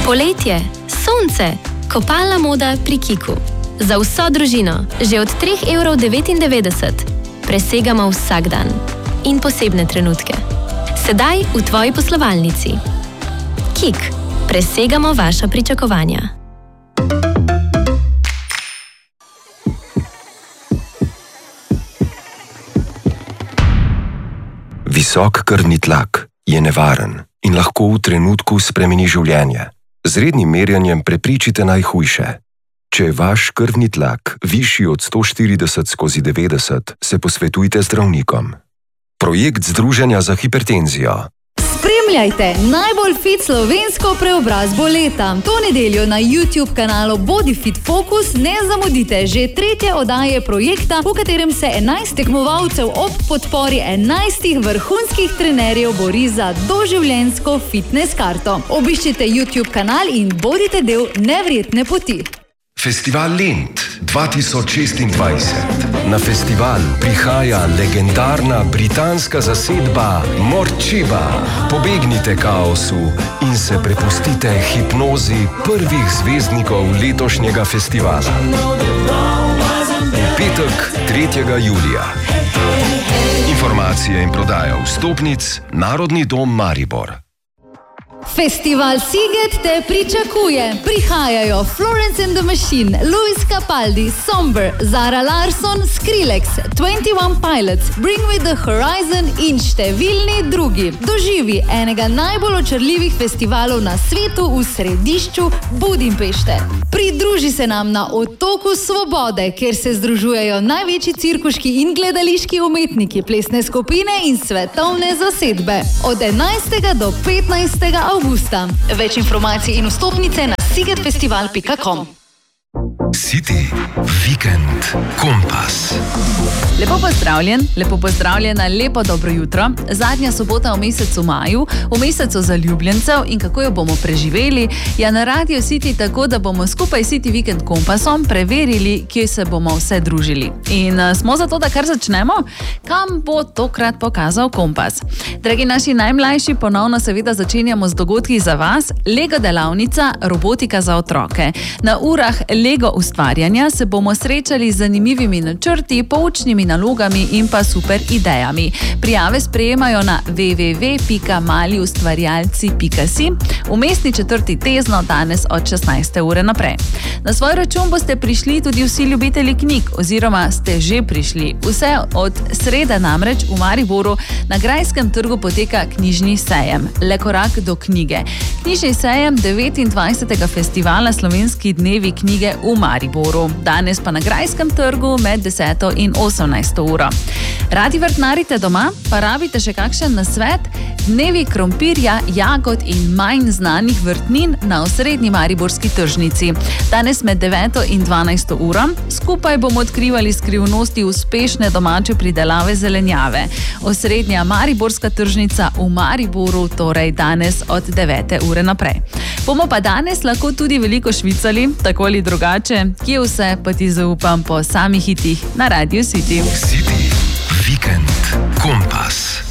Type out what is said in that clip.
Poletje, sonce, kopalna moda pri Kiku. Za vso družino, že od 3,99 €. Presegamo vsak dan in posebne trenutke. Sedaj v tvoji poslovalnici. Kik, presegamo vaša pričakovanja. Visok krvni tlak je nevaren in lahko v trenutku spremeni življenje. Z rednim merjenjem preprečite najhujše. Če je vaš krvni tlak višji od 140/90, se posvetujte z zdravnikom. Projekt Združenja za hipertenzijo. Spremljajte najbolj fit slovensko preobrazbo leta. To nedeljo na YouTube kanalu Body Fit Focus ne zamudite že 3. oddaje projekta, v katerem se 11 tekmovalcev ob podpori 11 vrhunskih trenerjev bori za doživljenjsko fitness karto. Obiščite YouTube kanal in bodite del neverjetne poti. Festival Lent 2026. Na festival prihaja legendarna britanska zasedba Morčiba. Pobegnite kaosu in se prepustite hipnozi prvih zvezdnikov letošnjega festivala. V petek 3. julija. Informacije in prodaja vstopnic Narodni dom Maribor. Festival Siget te pričakuje. Prihajajo Florence and the Machine, Luis Capaldi, Somber, Zara Larsson, Skrillex, 21 Pilots, Bring Me the Horizon in številni drugi. Doživi enega najbolj očarljivih festivalov na svetu v središču Budimpešte. Pridruži se nam na Otoku Svobode, kjer se združujejo največji cirkuški in gledališki umetniki, plesne skupine in svetovne zasedbe. Od 11. do 15. avgusta. Več informacij in vstopnice na sigetfestival.com. City Weekend Kompas. Lepo pozdravljena, lepo dobro jutro. Zadnja sobota v mesecu maju, v mesecu zaljubljencev in kako jo bomo preživeli, je na Radio City tako, da bomo skupaj s City Weekend Kompasom preverili, kje se bomo vse družili. In smo zato, da kar začnemo, kam bo tokrat pokazal kompas. Dragi naši najmlajši, ponovno seveda začenjamo z dogodki za vas. Lego delavnica, robotika za otroke. Na urah Lego ustvarjanja se bomo srečali z zanimivimi načrti, poučnimi nalogami in pa super idejami. Prijave sprejemajo na www.maliustvarjalci.si v mestni četrti Tezno danes od 16. ure naprej. Na svoj račun boste prišli tudi vsi ljubitelji knjig oziroma ste že prišli. Vse od srede namreč v Mariboru na Grajskem trgu poteka knjižni sejem. Le korak do knjige. Knjižni sejem 29. festivala Slovenski dnevi knjige v Mariboru. Danes pa na Grajskem trgu med 10. in 18. uro. Radi vrtnarite doma, pa rabite še kakšen nasvet? Dnevi krompirja, jagod in manj znanih vrtnin na osrednji mariborski tržnici. Danes med 9. in 12. uro. Skupaj bomo odkrivali skrivnosti uspešne domače pridelave zelenjave. Osrednja mariborska tržnica v Mariboru, torej danes od 9. ure naprej. Bomo pa danes lahko tudi veliko švicali, tako ali drugače, kje vse pa ti zaupam po samih hitih na Radio City. City Weekend Kompas.